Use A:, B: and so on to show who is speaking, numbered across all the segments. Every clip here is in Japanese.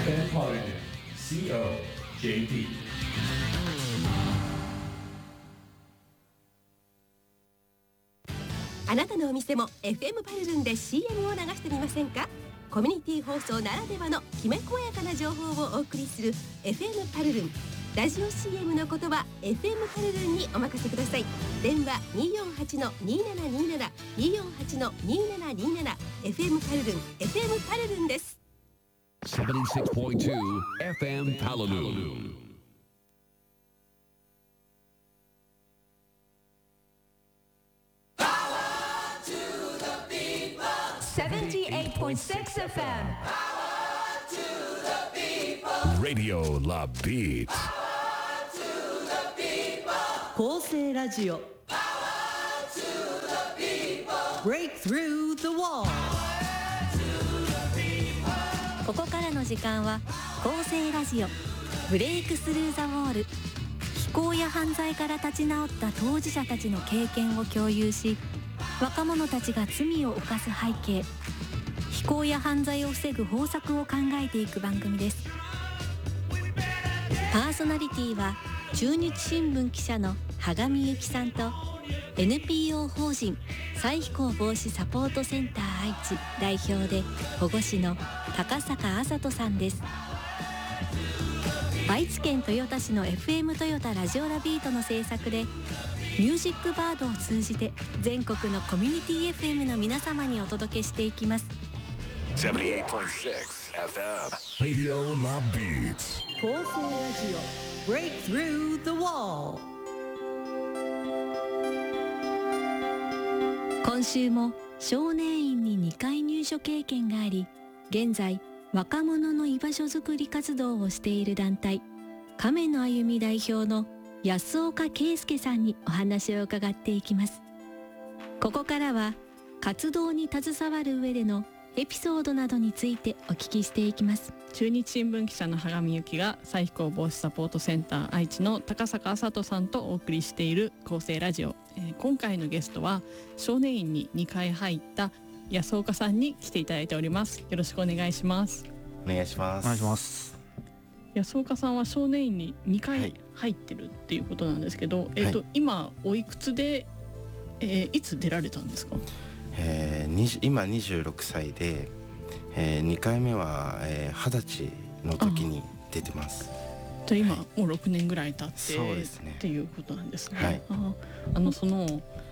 A: FM Paladin COJP。
B: あなたのお店も FM パルルンで CM を流してみませんか？コミュニティ放送ならではのきめ細やかな情報をお送りする FM パルルン。ラジオ CM のことは FM パルルンにお任せください。電話 248-2727 248-2727 FM パルルン FM パルルンです。
C: 76.2 FM Paladun。
D: 78.6 FM
C: Radio La Beat。
D: 構成ラジオ Break through the wall。
E: ここからの時間は構成ラジオブレイクスルーザウォール。非行や犯罪から立ち直った当事者たちの経験を共有し、若者たちが罪を犯す背景、非行や犯罪を防ぐ方策を考えていく番組です。パーソナリティは中日新聞記者の羽上由紀さんと NPO 法人再非行防止サポートセンター愛知代表で保護司の高坂麻人さんです。愛知県豊田市の FM トヨタラジオラビートの制作でミュージックバードを通じて全国のコミュニティ FM の皆様にお届けしていきます。
C: 78.6 FM Radio La Beat。
D: 構成ラジオ Break through the wall。
E: 今週も少年院に2回入所経験があり、現在若者の居場所づくり活動をしている団体亀の歩み代表の安岡圭介さんにお話を伺っていきます。ここからは活動に携わる上でのエピソードなどについてお聞きしていきます。
F: 中日新聞記者の羽上由紀が再非行防止サポートセンター愛知の高坂麻人さんとお送りしている構成ラジオ、今回のゲストは少年院に2回入った安岡さんに来ていただいております。よろしくお願いします。
G: お願いします。
H: お願いします。
F: 安岡さんは少年院に2回入ってるっていうことなんですけど、今おいくつで、いつ出られたんですか？
G: 今26歳で、2回目は、20歳の時に出てます。
F: じゃあ今、もう6年ぐらい経って
G: そうですね
F: っていうことなんですね。
G: はい、
F: その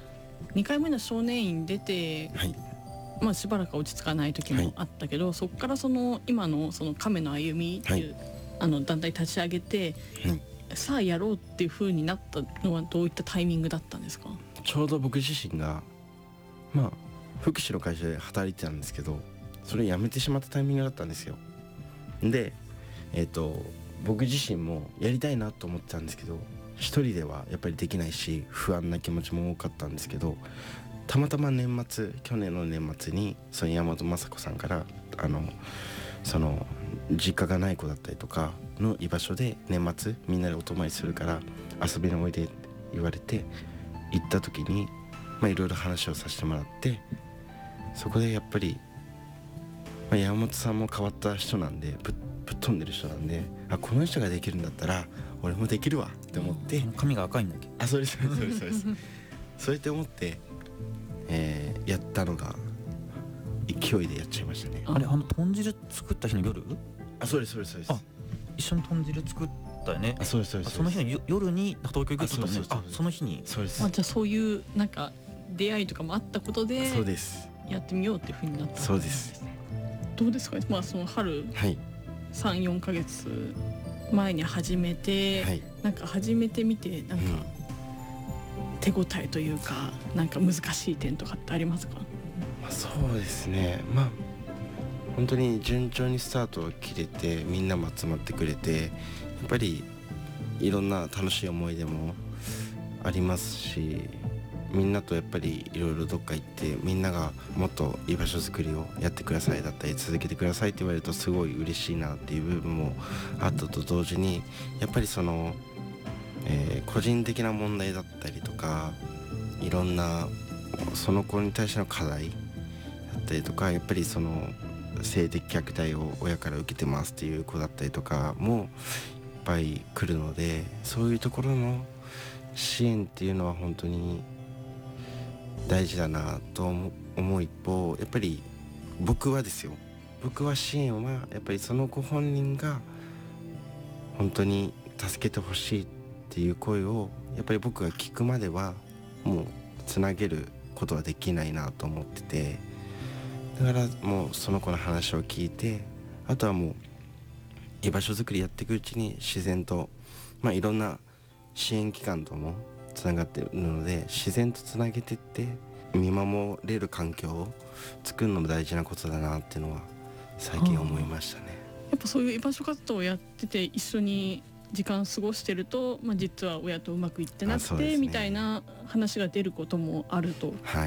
F: 2回目の少年院出て、しばらく落ち着かない時もあったけど、そこから今のその亀の歩みっていう、団体立ち上げて、さあやろうっていう風になったのはどういったタイミングだったんですか？
G: ちょうど僕自身が福祉の会社で働いてたんですけど、それ辞めてしまったタイミングだったんですよ。で、僕自身もやりたいなと思ってたんですけど、一人ではやっぱりできないし不安な気持ちも多かったんですけど、たまたま去年の年末にその山本雅子さんからその実家がない子だったりとかの居場所で年末みんなでお泊まりするから遊びにおいでって言われて行った時にいろいろ話をさせてもらって、そこでやっぱり、山本さんも変わった人なんで、ぶっ飛んでる人なんで、この人ができるんだったら俺もできるわって思って、
H: 髪が赤いんだっけ？
G: そうですそうやって思って、やったのが勢いでやっちゃいましたね。
H: あれ豚汁作った日の夜？
G: そうです
H: 一緒に豚汁作ったよね。
G: そうです
H: その日の夜に東京行くって言ったもんね。その日に。
G: そうです。
F: じゃあそういうなんか出会いとかもあったことで、
G: そうです。
F: やってみようっていう風になったんですね。
G: そうです。
F: どうですか？その春、3、4ヶ月前に始めて、なんか始めてみてなんか、手応えというかなんか難しい点とかってありますか？
G: そうですね。本当に順調にスタートを切れて、みんなも集まってくれて、やっぱりいろんな楽しい思い出もありますし、みんなとやっぱりいろいろどっか行って、みんながもっと居場所づくりをやってくださいだったり続けてくださいって言われるとすごい嬉しいなっていう部分もあったと同時に、やっぱり個人的な問題だったりとか、いろんなその子に対しての課題だったりとか、やっぱり性的虐待を親から受けてますっていう子だったりとかもいっぱい来るので、そういうところの支援っていうのは本当に大事だなと思う一方、やっぱり僕は支援はやっぱりその子本人が本当に助けてほしいっていう声をやっぱり僕が聞くまではもうつなげることはできないなと思ってて、だからもうその子の話を聞いて、あとはもう居場所づくりやっていくうちに自然といろんな支援機関ともつながっているので、自然とつなげていって見守れる環境を作るのも大事なことだなっていうのは最近思いましたね。
F: やっぱそういう居場所活動をやってて一緒に時間過ごしてると、実は親とうまくいってなくて、みたいな話が出ることもあると。
G: はい